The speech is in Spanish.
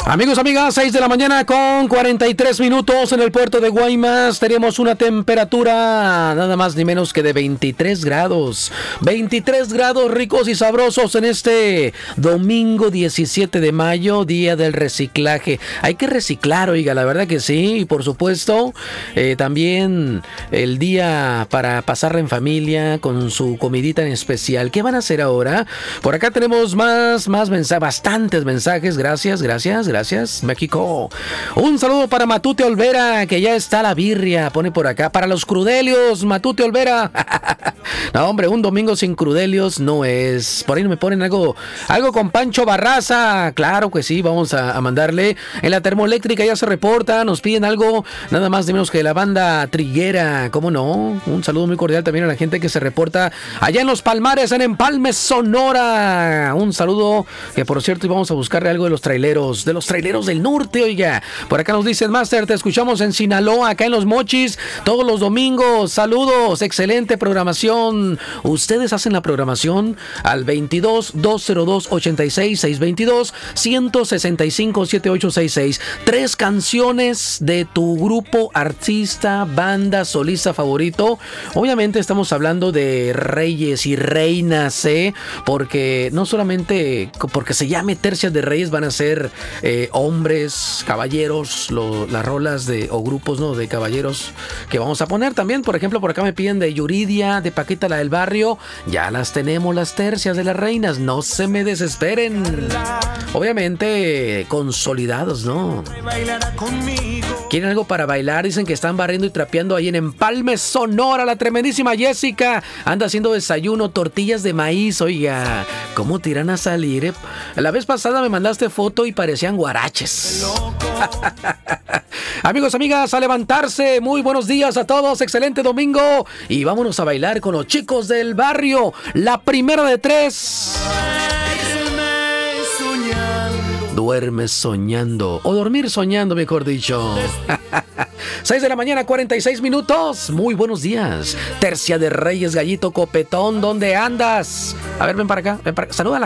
Amigos, amigas, 6 de la mañana con 43 minutos en el puerto de Guaymas. Tenemos una temperatura nada más ni menos que de 23 grados. 23 grados ricos y sabrosos en este domingo 17 de mayo, día del reciclaje. Hay que reciclar, oiga, la verdad que sí. Y por supuesto, también el día para pasarla en familia con su comidita en especial. ¿Qué van a hacer ahora? Por acá tenemos más mensajes, bastantes mensajes. Gracias, México. Un saludo para Matute Olvera, que ya está la birria, pone por acá. Para los crudelios, Matute Olvera. No, hombre, un domingo sin crudelios no es. Por ahí me ponen algo con Pancho Barraza. Claro que sí, vamos a mandarle. En la termoeléctrica ya se reporta, nos piden algo, nada más de menos que la banda Triguera. ¿Cómo no? Un saludo muy cordial también a la gente que se reporta allá en Los Palmares, en Empalme, Sonora. Un saludo, que por cierto íbamos a buscarle algo de los traileros del norte, oiga. Por acá nos dicen, Master, te escuchamos en Sinaloa, acá en Los Mochis, todos los domingos. Saludos, excelente programación. Ustedes hacen la programación al 22-202-86-622-165-7866. 3 canciones de tu grupo, artista, banda, solista favorito. Obviamente estamos hablando de reyes y reinas, porque no solamente porque se llame Tercias de Reyes van a ser hombres, caballeros, las rolas o grupos, ¿no?, de caballeros que vamos a poner también. Por ejemplo, por acá me piden de Yuridia, de Paquita la del Barrio. Ya las tenemos, las Tercias de las Reinas, no se me desesperen. Obviamente consolidados, ¿no? ¿Quieren algo para bailar? Dicen que están barriendo y trapeando ahí en Empalme, Sonora. La tremendísima Jessica anda haciendo desayuno, tortillas de maíz. Oiga, ¿cómo te irán a salir? La vez pasada me mandaste foto y parecían guaraches. Amigos, amigas, a levantarse. Muy buenos días a todos. Excelente domingo. Y vámonos a bailar con los chicos del barrio. La primera de 3. Duerme soñando. O dormir soñando, mejor dicho. 6 de la mañana, 46 minutos. Muy buenos días. Tercia de Reyes, Gallito Copetón, ¿dónde andas? A ver, ven para acá. Saluda